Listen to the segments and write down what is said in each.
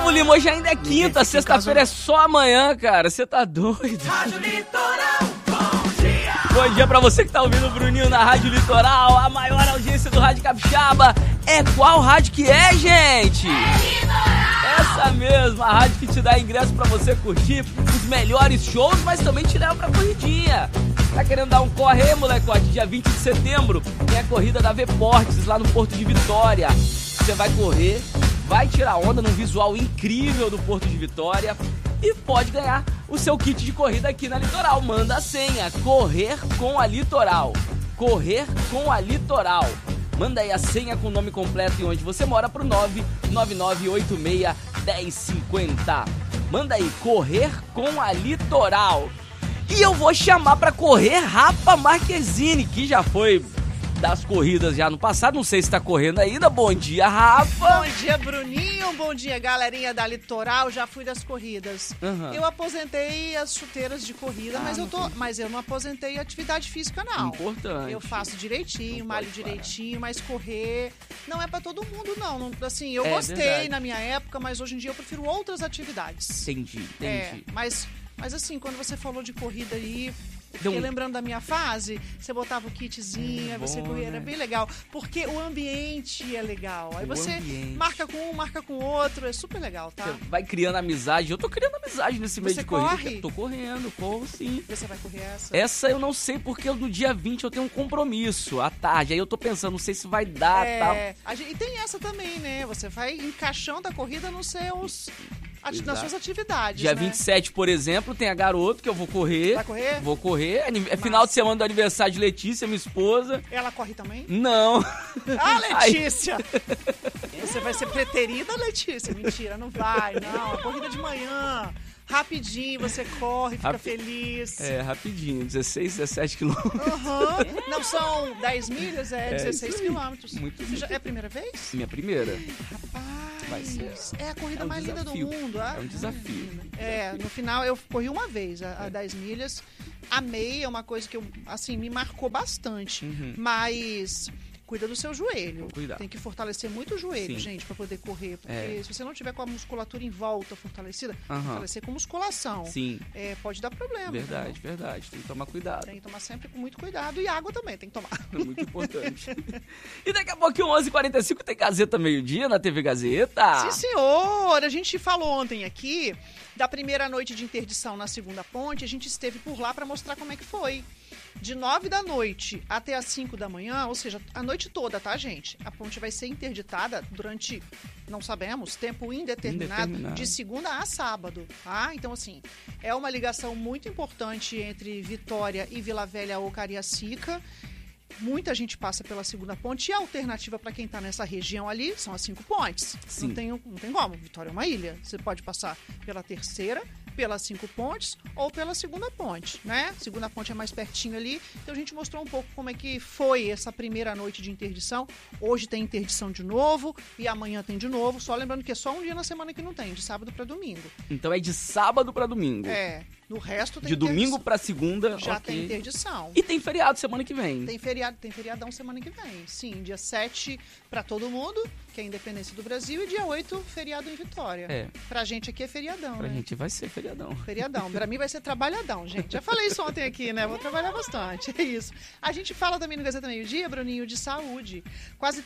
Gustavo Lima, hoje ainda é quinta, sexta-feira é só amanhã, cara. Você tá doido? Rádio Litoral, bom dia! Bom dia pra você que tá ouvindo o Bruninho na Rádio Litoral, a maior audiência do Rádio Capixaba. É qual rádio que é, gente? Essa mesma, a rádio que te dá ingresso pra você curtir os melhores shows, mas também te leva pra corridinha. Tá querendo dar um corre aí, molecote? Dia 20 de setembro tem a corrida da V-Portes lá no Porto de Vitória. Você vai correr, vai tirar onda num visual incrível do Porto de Vitória e pode ganhar o seu kit de corrida aqui na Litoral. Manda a senha, correr com a Litoral. Correr com a Litoral. Manda aí a senha com o nome completo e onde você mora pro 999861050. Manda aí, correr com a Litoral. E eu vou chamar pra correr Rafa Marquezine, que já foi das corridas já no passado, não sei se tá correndo ainda. Bom dia, Rafa. Bom dia, Bruninho. Bom dia, galerinha da Litoral. Já fui das corridas. Eu aposentei as chuteiras de corrida, mas eu não aposentei a atividade física, não. Importante. Eu faço direitinho, malho direitinho, mas correr não é pra todo mundo, não. Assim, eu gostei verdade. Na minha época, mas hoje em dia eu prefiro outras atividades. Entendi. Mas assim, quando você falou de corrida aí, fiquei lembrando da minha fase, você botava o kitzinho, aí você corria, era bem legal, porque o ambiente é legal. Aí você marca com um, marca com o outro, é super legal, tá? Você vai criando amizade. Eu tô criando amizade nesse meio de corrida. Você corre? Tô correndo, corro sim. Você vai correr essa? Essa eu não sei, porque no dia 20 eu tenho um compromisso à tarde. Aí eu tô pensando, não sei se vai dar, tal. E tem essa também, né? Você vai encaixando a corrida nos seus... nas suas atividades, Dia né? 27, por exemplo, tem a Garoto que eu vou correr. Vai correr? Vou correr. É final de semana do aniversário de Letícia, minha esposa. Ela corre também? Não. Ah, Letícia! Você vai ser preterida, Letícia? Mentira, não vai, não. A corrida de manhã. Rapidinho, você corre, fica feliz. É, rapidinho, 16, 17 quilômetros. Não são 10 milhas, 16 quilômetros. Muito É a primeira vez? Minha primeira. Rapaz, Vai ser. é a corrida mais linda do mundo. É um desafio. No final eu corri uma vez, a 10 milhas. Amei, é uma coisa que eu, assim, me marcou bastante. Mas... cuida do seu joelho. Tem que fortalecer muito o joelho, gente, pra poder correr. Porque se você não tiver com a musculatura em volta fortalecida, fortalecer com musculação. Sim. Pode dar problema. Verdade. Tem que tomar cuidado. Tem que tomar sempre com muito cuidado. E água também tem que tomar. É muito importante. E daqui a pouquinho, 11h45, tem Gazeta Meio-Dia na TV Gazeta. Sim, senhor! A gente falou ontem aqui da primeira noite de interdição na segunda ponte. A gente esteve por lá pra mostrar como é que foi. De 9 da noite até as 5 da manhã, ou seja, a noite toda, tá, gente? A ponte vai ser interditada durante, não sabemos, tempo indeterminado, de segunda a sábado, tá? Então, assim, é uma ligação muito importante entre Vitória e Vila Velha ou Cariacica. Muita gente passa pela segunda ponte e a alternativa para quem está nessa região ali são as 5 pontes. Não tem como. Vitória é uma ilha. Você pode passar pela terceira, pelas 5 pontes ou pela segunda ponte, né? Segunda ponte é mais pertinho ali. Então a gente mostrou um pouco como é que foi essa primeira noite de interdição. Hoje tem interdição de novo e amanhã tem de novo. Só lembrando que é só um dia na semana que não tem, de sábado para domingo. Então é de sábado para domingo. No resto tem de domingo para segunda, já tem interdição. E tem feriado semana que vem. Tem feriadão semana que vem. Sim, dia 7 para todo mundo, que é a independência do Brasil, e dia 8, feriado em Vitória. Pra gente aqui é feriadão, Pra gente vai ser feriadão. Pra mim vai ser trabalhadão, gente. Já falei isso ontem aqui, né? Vou trabalhar bastante, é isso. A gente fala também no Gazeta Meio-Dia, Bruninho, de saúde. Quase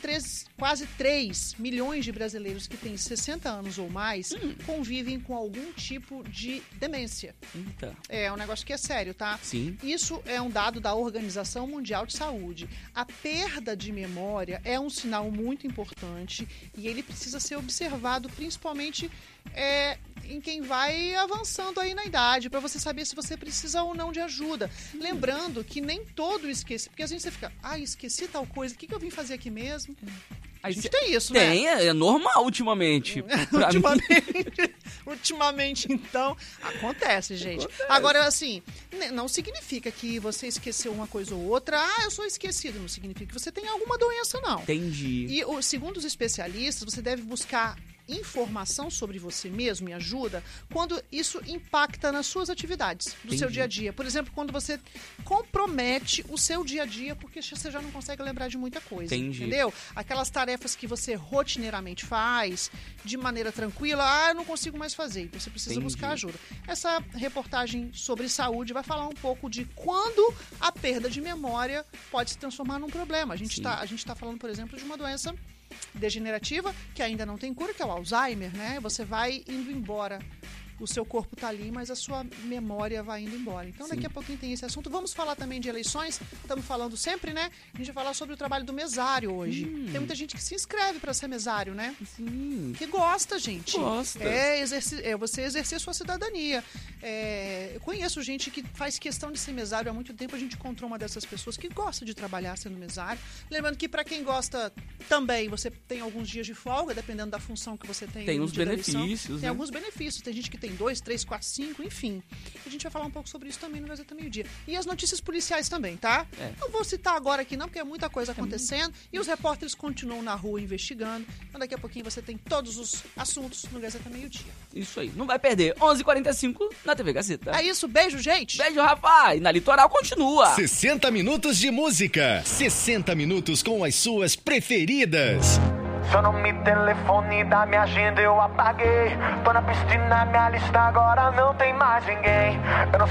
3 milhões de brasileiros que têm 60 anos ou mais convivem com algum tipo de demência. É um negócio que é sério, tá? Sim. Isso é um dado da Organização Mundial de Saúde. A perda de memória é um sinal muito importante e ele precisa ser observado principalmente em quem vai avançando aí na idade, para você saber se você precisa ou não de ajuda. Lembrando que nem todo esquece, porque às vezes você fica, esqueci tal coisa, o que eu vim fazer aqui mesmo? A gente tem isso, né? É normal ultimamente. Ultimamente, então, acontece, gente. Agora, assim, não significa que você esqueceu uma coisa ou outra. Eu sou esquecido. Não significa que você tem alguma doença, não. Entendi. E, segundo os especialistas, você deve buscar informação sobre você mesmo e ajuda quando isso impacta nas suas atividades do seu dia a dia. Por exemplo, quando você compromete o seu dia a dia porque você já não consegue lembrar de muita coisa. Entendeu? Aquelas tarefas que você rotineiramente faz de maneira tranquila, eu não consigo mais fazer, então você precisa buscar ajuda. Essa reportagem sobre saúde vai falar um pouco de quando a perda de memória pode se transformar num problema. A gente tá falando, por exemplo, de uma doença degenerativa que ainda não tem cura, que é o Alzheimer, né? Você vai indo embora. O seu corpo tá ali, mas a sua memória vai indo embora. Então, daqui a pouquinho tem esse assunto. Vamos falar também de eleições. Estamos falando sempre, né? A gente vai falar sobre o trabalho do mesário hoje. Tem muita gente que se inscreve para ser mesário, né? Sim. Que gosta, gente. Gosta. Você exercer sua cidadania. Eu conheço gente que faz questão de ser mesário há muito tempo. A gente encontrou uma dessas pessoas que gosta de trabalhar sendo mesário. Lembrando que para quem gosta também, você tem alguns dias de folga, dependendo da função que você tem. Tem uns benefícios, Tem alguns benefícios. Tem gente que tem 2, 3, 4, 5, enfim. A gente vai falar um pouco sobre isso também no Gazeta Meio-Dia. E as notícias policiais também, tá? Não vou citar agora aqui não, porque é muita coisa acontecendo. E os repórteres continuam na rua investigando. Então daqui a pouquinho você tem todos os assuntos no Gazeta Meio-Dia. Isso aí, não vai perder. 11h45 na TV Gazeta. É isso, beijo, gente! Beijo, Rafa! E na Litoral continua. 60 minutos de música. 60 minutos com as suas preferidas. Seu nome, telefone da minha agenda eu apaguei. Tô na piscina, minha lista agora não tem mais ninguém. Eu não